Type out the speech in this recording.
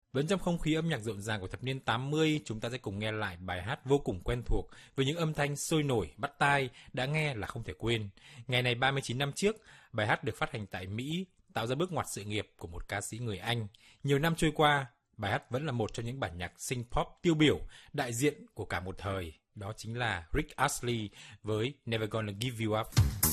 Vẫn trong không khí âm nhạc rộn ràng của thập niên 80, chúng ta sẽ cùng nghe lại bài hát vô cùng quen thuộc với những âm thanh sôi nổi, bắt tai, đã nghe là không thể quên. Ngày này 39 năm trước, bài hát được phát hành tại Mỹ, tạo ra bước ngoặt sự nghiệp của một ca sĩ người Anh. Nhiều năm trôi qua, bài hát vẫn là một trong những bản nhạc synth pop tiêu biểu, đại diện của cả một thời. Đó chính là Rick Astley với Never Gonna Give You Up.